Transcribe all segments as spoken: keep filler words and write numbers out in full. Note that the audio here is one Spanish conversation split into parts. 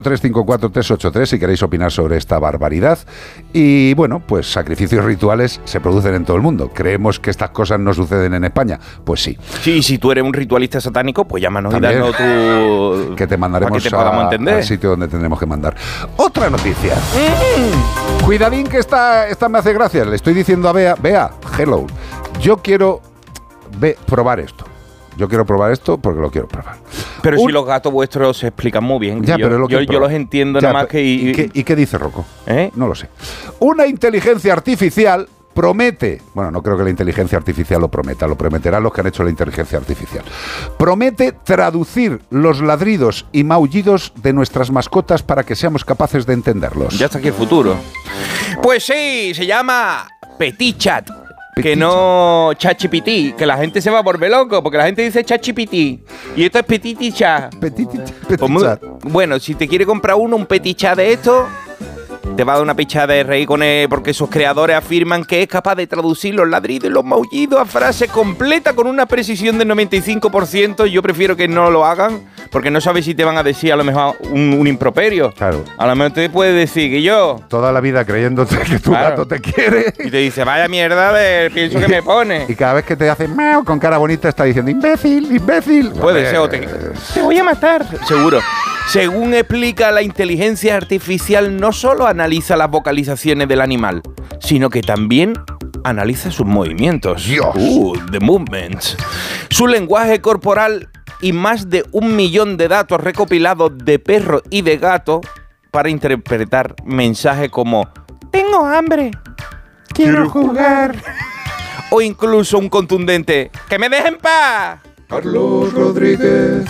tres cinco cuatro tres ocho tres si queréis opinar sobre esta barbaridad. Y bueno, pues sacrificios rituales se producen en todo el mundo. ¿Creemos que estas cosas no suceden en España? Pues sí. Sí, si tú eres un ritualista satánico, pues llámanos y danos tu... que te mandaremos que te podamos a, entender. al sitio donde tendremos que mandar. Otra noticia. Mm. Cuidadín que esta, esta me hace gracia. Le estoy diciendo a Bea, Bea, hello, yo quiero ve, probar esto. Yo quiero probar esto porque lo quiero probar. Pero Un... si los gatos vuestros se explican muy bien. Ya, yo, pero lo yo, yo los entiendo ya, nada más que... Y, ¿y, qué, ¿Y qué dice Rocco? ¿Eh? No lo sé. Una inteligencia artificial promete... Bueno, no creo que la inteligencia artificial lo prometa. Lo prometerán los que han hecho la inteligencia artificial. Promete traducir los ladridos y maullidos de nuestras mascotas para que seamos capaces de entenderlos. Ya está aquí el futuro. Pues sí, se llama Petit Chat. Que no ChatGPT, que la gente se va a volver loco, porque la gente dice ChatGPT y esto es Petit Chat. Petit, petit pues Chat. Bueno, si te quiere comprar uno, un Petit Chat de esto, te va a dar una pichada de reír con él, porque sus creadores afirman que es capaz de traducir los ladridos y los maullidos a frase completa con una precisión del noventa y cinco por ciento. Yo prefiero que no lo hagan, porque no sabes si te van a decir a lo mejor un, un improperio. Claro. A lo mejor te puede decir que yo... Toda la vida creyéndote que tu claro. gato te quiere. Y te dice, vaya mierda de pienso que me pone. Y cada vez que te hace meow con cara bonita está diciendo, imbécil, imbécil. Puede ser, o te, te voy a matar. Seguro. Según explica la inteligencia artificial, no solo analiza las vocalizaciones del animal, sino que también analiza sus movimientos. Dios. Uh, the movements. Su lenguaje corporal y más de un millón de datos recopilados de perro y de gato para interpretar mensajes como tengo hambre, quiero jugar, o incluso un contundente ¡que me dejen paz! Carlos Rodríguez.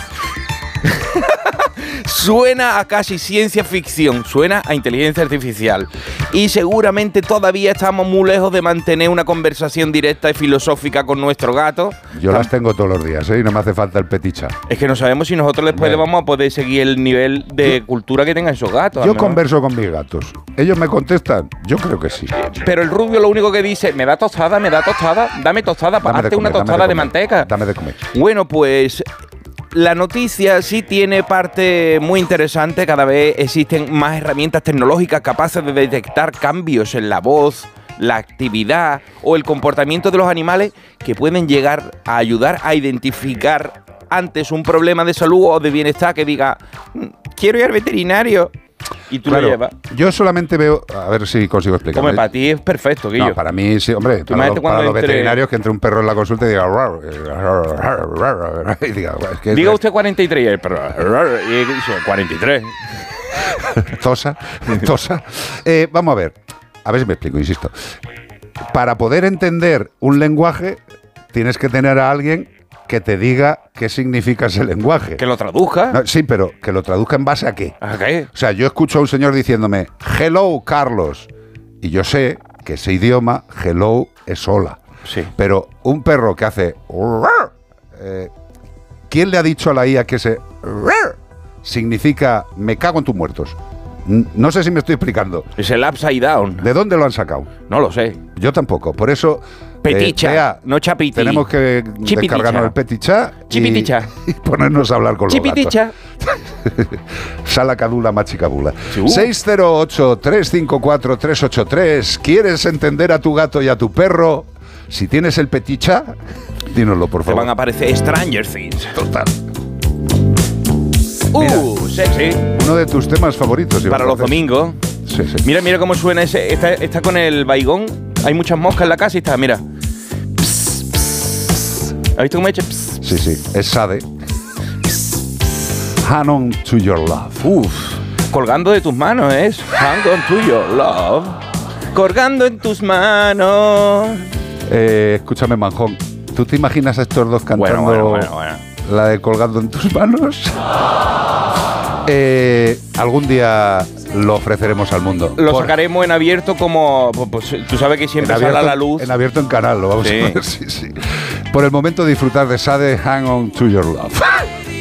Suena a casi ciencia ficción, suena a inteligencia artificial. Y seguramente todavía estamos muy lejos de mantener una conversación directa y filosófica con nuestro gato. Yo las tengo todos los días, ¿eh? Y no me hace falta el Petit Chat. Es que no sabemos si nosotros después bueno. vamos a poder seguir el nivel de yo, cultura que tengan esos gatos. Yo converso con mis gatos. ¿Ellos me contestan? Yo creo que sí. Pero el rubio lo único que dice, me da tostada, me da tostada, dame tostada, hazte una tostada de, de manteca. Dame de comer. Bueno, pues... La noticia sí tiene parte muy interesante. Cada vez existen más herramientas tecnológicas capaces de detectar cambios en la voz, la actividad o el comportamiento de los animales que pueden llegar a ayudar a identificar antes un problema de salud o de bienestar que diga, quiero ir al veterinario. Y tú claro, lo llevas. Yo solamente veo, a ver si consigo explicarlo. Hombre, para ti es perfecto, Guillo. No, para mí sí, hombre. Para, lo, para los entre... veterinarios que entre un perro en la consulta y diga... y diga, es que diga es... usted cuarenta y tres y el perro... y cuarenta y tres. Tosa, tosa. Eh, vamos a ver, a ver si me explico, insisto. Para poder entender un lenguaje, tienes que tener a alguien que te diga qué significa ese lenguaje. Que lo traduzca. No, sí, pero que lo traduzca en base a qué. ¿A qué? O sea, yo escucho a un señor diciéndome, hello, Carlos. Y yo sé que ese idioma, hello, es hola. Sí. Pero un perro que hace... Eh, ¿quién le ha dicho a la I A que ese... significa me cago en tus muertos? No sé si me estoy explicando. Es el upside down. ¿De dónde lo han sacado? No lo sé. Yo tampoco. Por eso... Petit Chat, eh, no chapiti. Tenemos que Chipiticha. descargarnos el Petit Chat y, y ponernos a hablar con Chipiticha. los gatos. Sala cadula machicabula. Uh. seis cero ocho, tres cinco cuatro, tres ocho tres. ¿Quieres entender a tu gato y a tu perro? Si tienes el Petit Chat, dínoslo, por favor. Te van a aparecer Stranger Things. Total. Uh, mira, sexy. Uno de tus temas favoritos. Para los domingos. Sí, sí. Mira, mira cómo suena ese. Está, está con el baigón. Hay muchas moscas en la casa y está, mira. Pss, pss. ¿Has visto cómo he hecho? Pss, sí, sí. Es Sade. Hang on to your love. Uf. Colgando de tus manos es Hang on to your love. Colgando en tus manos. Eh, escúchame, Manjón. ¿Tú te imaginas a estos dos cantando bueno, bueno, bueno, bueno. la de Colgando en tus manos? Eh, algún día lo ofreceremos al mundo. Lo Por, sacaremos en abierto como... Pues, tú sabes que siempre sale a la luz. En abierto en canal, lo vamos sí. a ver, sí, sí. Por el momento disfrutar de Sade, Hang on to your love.